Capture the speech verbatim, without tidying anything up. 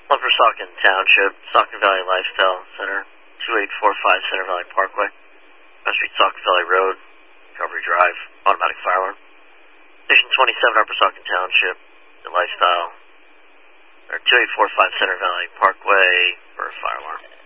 One for Saucon Township, Saucon Valley Lifestyle Center, two eight four five Center Valley Parkway, West Street, Saucon Valley Road, Recovery Drive, automatic fire alarm. Station twenty-seven, Upper Saucon Township, the Lifestyle, or two eight four five Center Valley Parkway for a fire alarm.